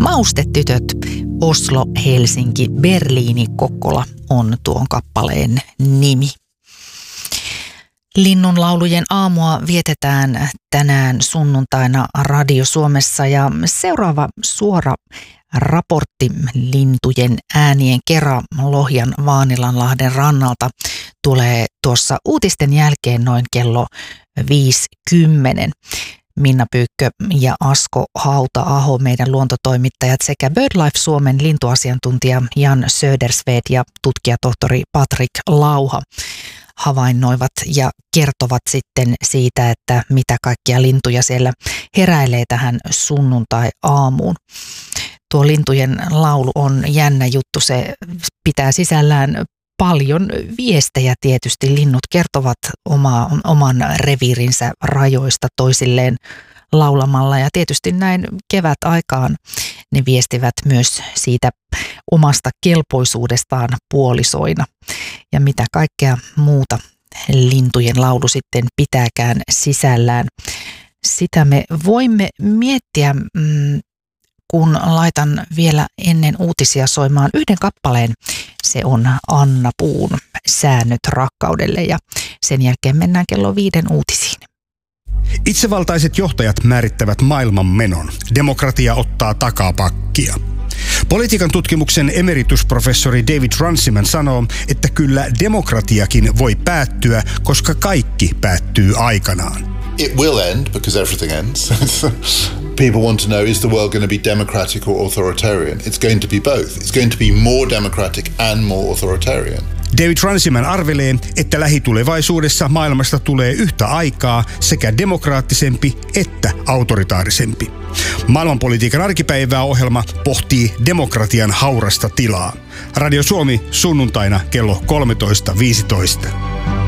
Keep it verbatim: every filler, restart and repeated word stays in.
Maustetytöt, Oslo, Helsinki, Berliini, Kokkola on tuon kappaleen nimi. Linnunlaulujen aamua vietetään tänään sunnuntaina Radio Suomessa ja seuraava suora raportti lintujen äänien kera Lohjan Vaanilanlahden rannalta tulee tuossa uutisten jälkeen noin kello viisikymmentä. Minna Pyykkö ja Asko Hauta-aho, meidän luontotoimittajat, sekä BirdLife Suomen lintuasiantuntija Jan Södersved ja tutkijatohtori Patrik Lauha havainnoivat ja kertovat sitten siitä, että mitä kaikkia lintuja siellä heräilee tähän sunnuntai-aamuun. Tuo lintujen laulu on jännä juttu, se pitää sisällään paljon viestejä tietysti. Linnut kertovat oma, oman reviirinsä rajoista toisilleen laulamalla ja tietysti näin kevät aikaan ne viestivät myös siitä omasta kelpoisuudestaan puolisoina. Ja mitä kaikkea muuta lintujen laulu sitten pitääkään sisällään. Sitä me voimme miettiä, kun laitan vielä ennen uutisia soimaan yhden kappaleen. Se on Anna Puun Säännöt rakkaudelle ja sen jälkeen mennään kello viiden uutisiin. Itsevaltaiset johtajat määrittävät maailman menon. Demokratia ottaa takapakkia. Politiikan tutkimuksen emeritusprofessori David Runciman sanoo, että kyllä demokratiakin voi päättyä, koska kaikki päättyy aikanaan. It will end because everything ends. People want to know, is the world going to be democratic or authoritarian? It's going to be both. It's going to be more democratic and more authoritarian. David Runciman arvelee, että lähitulevaisuudessa maailmasta tulee yhtä aikaa sekä demokraattisempi että autoritaarisempi. Maailmanpolitiikan arkipäivää ohjelma pohtii demokratian haurasta tilaa. Radio Suomi sunnuntaina kello kolmetoista viisitoista.